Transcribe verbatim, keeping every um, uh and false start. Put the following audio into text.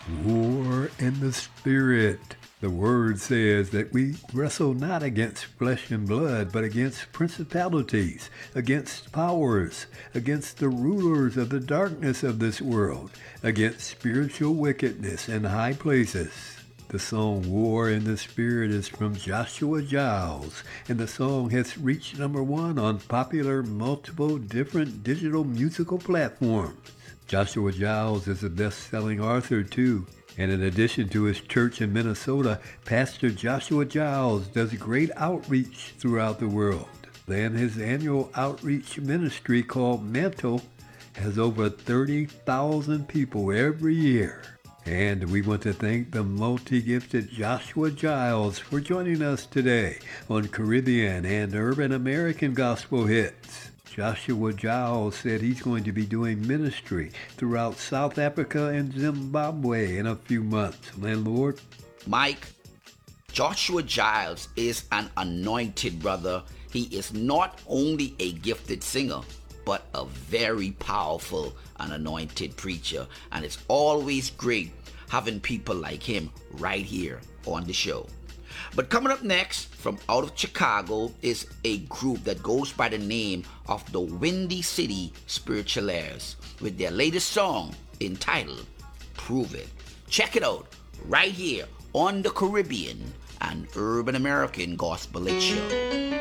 War in the Spirit. The word says that we wrestle not against flesh and blood, but against principalities, against powers, against the rulers of the darkness of this world, against spiritual wickedness in high places. The song War in the Spirit is from Joshua Giles, and the song has reached number one on popular multiple different digital musical platforms. Joshua Giles is a best-selling author, too. And in addition to his church in Minnesota, Pastor Joshua Giles does great outreach throughout the world. And his annual outreach ministry called Mantle has over thirty thousand people every year. And we want to thank the multi-gifted Joshua Giles for joining us today on Caribbean and Urban American Gospel Hits. Joshua Giles said he's going to be doing ministry throughout South Africa and Zimbabwe in a few months. Landlord? Mike, Joshua Giles is an anointed brother. He is not only a gifted singer, but a very powerful and anointed preacher. And it's always great having people like him right here on the show. But coming up next, from out of Chicago, is a group that goes by the name of the Windy City Spiritualaires with their latest song entitled Prove It. Check it out right here on the Caribbean and Urban American Gospel Hit Show.